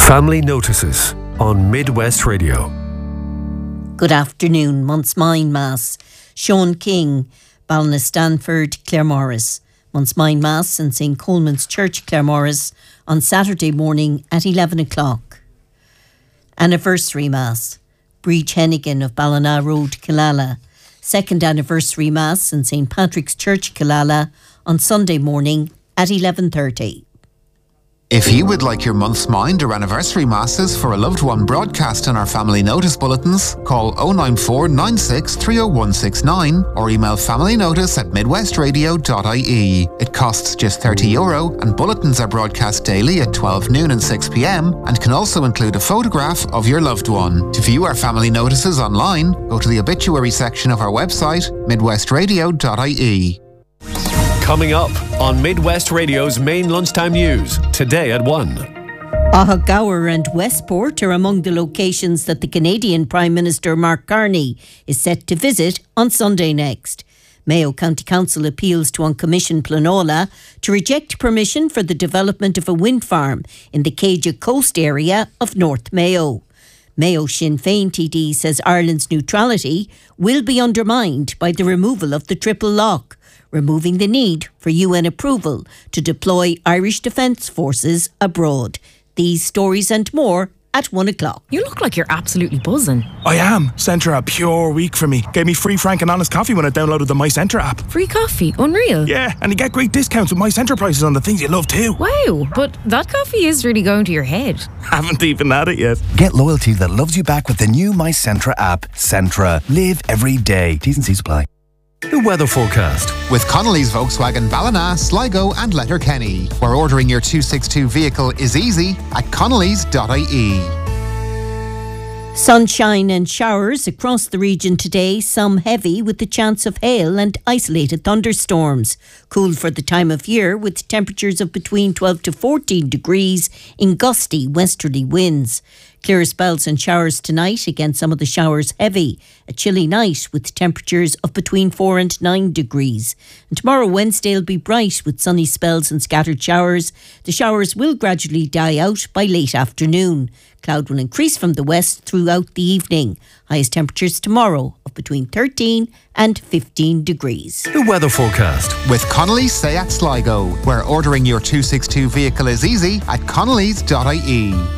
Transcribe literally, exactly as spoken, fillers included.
Family Notices on Midwest Radio. Good afternoon. Month's Mind Mass. Sean King, Ballinasstanford, Claremorris. Month's Mind Mass in Saint Coleman's Church, Claremorris on Saturday morning at eleven o'clock. Anniversary Mass. Breach Hennigan of Ballina Road, Killala. Second Anniversary Mass in Saint Patrick's Church, Killala on Sunday morning at eleven thirty. If you would like your month's mind or anniversary masses for a loved one broadcast in our family notice bulletins, call oh nine four nine six three oh one six nine or email familynotice at midwestradio dot I E. It costs just thirty euro and bulletins are broadcast daily at twelve noon and six p m and can also include a photograph of your loved one. To view our family notices online, go to the obituary section of our website, midwestradio dot I E. Coming up on Midwest Radio's main lunchtime news, today at one. Ahagower and Westport are among the locations that the Canadian Prime Minister Mark Carney is set to visit on Sunday next. Mayo County Council appeals to Uncommissioned Planola to reject permission for the development of a wind farm in the Céide Coast area of North Mayo. Mayo Sinn Féin T D says Ireland's neutrality will be undermined by the removal of the triple lock, removing the need for U N approval to deploy Irish Defence Forces abroad. These stories and more at one o'clock. You look like you're absolutely buzzing. I am. Centre a pure week for me. Gave me free frank and honest coffee when I downloaded the My Centre app. Free coffee? Unreal. Yeah, and you get great discounts with My Centre prices on the things you love too. Wow, but that coffee is really going to your head. Haven't even had it yet. Get loyalty that loves you back with the new My Centre app. Centra. Live every day. T's and C's apply. The weather forecast. With Connolly's Volkswagen Ballina, Sligo and Letterkenny, where ordering your two sixty-two vehicle is easy at connellys dot I E. Sunshine and showers across the region today, some heavy with the chance of hail and isolated thunderstorms. Cool for the time of year with temperatures of between twelve to fourteen degrees in gusty westerly winds. Clear spells and showers tonight, again some of the showers heavy. A chilly night with temperatures of between four and nine degrees. And tomorrow Wednesday will be bright with sunny spells and scattered showers. The showers will gradually die out by late afternoon. Cloud will increase from the west throughout the evening. Highest temperatures tomorrow of between thirteen and fifteen degrees. The weather forecast. With Connolly's Seat Sligo, where ordering your two sixty-two vehicle is easy at connellys dot I E.